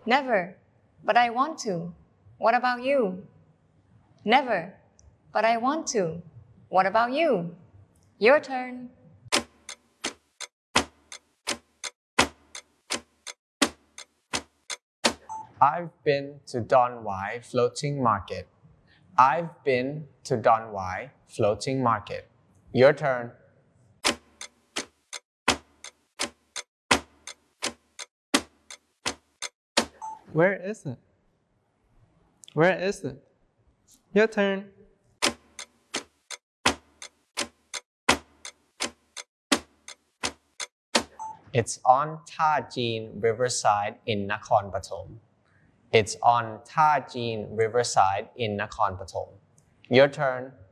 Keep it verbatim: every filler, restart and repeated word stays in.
Never, but I want to. What about you? Never, but I want to. What about you? Your turn. I've been to Don Wai Floating Market. I've been to Don Wai Floating Market. Your turn. Where is it? Where is it? Your turn. It's on Tha Jean Riverside in Nakhon Pathom. It's on Tha Jean Riverside in Nakhon Pathom. Your turn.